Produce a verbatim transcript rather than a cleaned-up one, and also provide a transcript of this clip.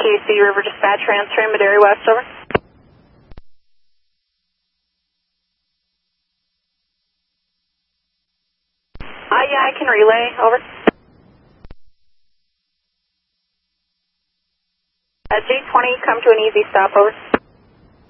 K C River Dispatch transferring Madera West, over. Uh, yeah, I can relay, over. Uh, J twenty, come to an easy stop, over.